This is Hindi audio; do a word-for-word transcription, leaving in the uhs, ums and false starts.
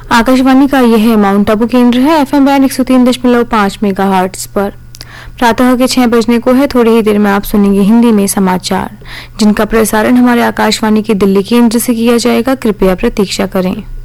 आकाशवाणी का यह है माउंट आबू केंद्र है। एफएम बैंड एक सौ तीन दशमलव पाँच मेगाहर्ट्ज पर प्रातः के छह बजने को है। थोड़ी ही देर में आप सुनेंगे हिंदी में समाचार, जिनका प्रसारण हमारे आकाशवाणी के दिल्ली केंद्र से किया जाएगा। कृपया प्रतीक्षा करें।